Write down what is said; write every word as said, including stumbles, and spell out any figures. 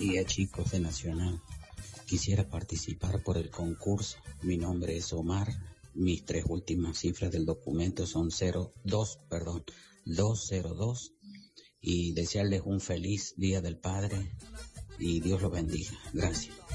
día, chicos de Nacional. Quisiera participar por el concurso. Mi nombre es Omar. Mis tres últimas cifras del documento son cero dos, perdón, dos cero dos. Y desearles un feliz Día del Padre y Dios los bendiga. Gracias.